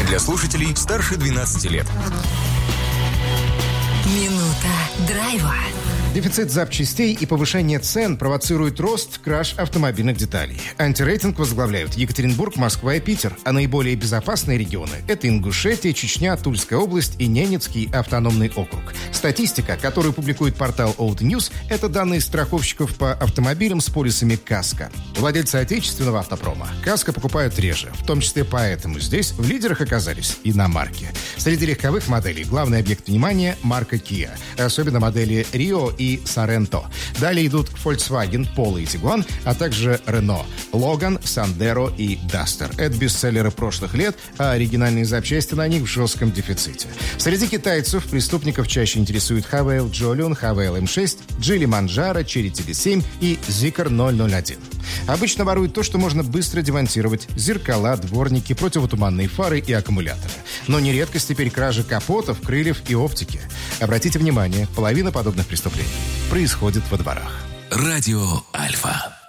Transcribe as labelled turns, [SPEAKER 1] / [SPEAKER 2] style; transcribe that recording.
[SPEAKER 1] Для слушателей старше 12 лет.
[SPEAKER 2] Минута драйва.
[SPEAKER 3] Дефицит запчастей и повышение цен провоцирует рост краж автомобильных деталей. Антирейтинг возглавляют Екатеринбург, Москва и Питер, а наиболее безопасные регионы – это Ингушетия, Чечня, Тульская область и Ненецкий автономный округ. Статистика, которую публикует портал Old News, это данные страховщиков по автомобилям с полисами КАСКО. Владельцы отечественного автопрома КАСКО покупают реже, в том числе поэтому здесь в лидерах оказались иномарки. Среди легковых моделей главный объект внимания – марка Kia, особенно модели Rio и Sorento. Далее идут Volkswagen, Polo и Tiguan, а также Renault, Logan, Sandero и Duster. Это бестселлеры прошлых лет, а оригинальные запчасти на них в жестком дефиците. Среди китайцев преступников чаще интересуют Havail Jolion, Havail M6, Geely Manjaro, Chery TD7 и Zeekr 001. Обычно воруют то, что можно быстро демонтировать: зеркала, дворники, противотуманные фары и аккумуляторы. Но не редкость теперь кражи капотов, крыльев и оптики. Обратите внимание, половина подобных преступлений происходит во дворах.
[SPEAKER 1] Радио Альфа.